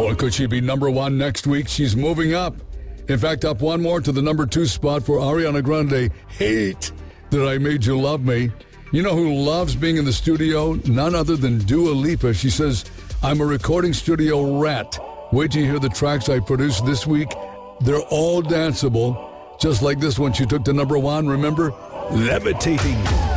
Oh, could she be number one next week? She's moving up. In fact, up one more to the number 2 spot for Ariana Grande. Hate That I Made You Love Me. You know who loves being in the studio? None other than Dua Lipa. She says, I'm a recording studio rat. Wait till you hear the tracks I produced this week. They're all danceable. Just like this one she took to number 1, remember? Levitating.